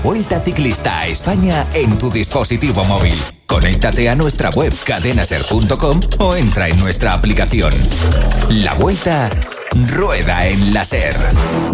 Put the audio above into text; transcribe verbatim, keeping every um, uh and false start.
Vuelta Ciclista a España en tu dispositivo móvil. Conéctate a nuestra web cadenaser punto com o entra en nuestra aplicación. La Vuelta rueda en la SER.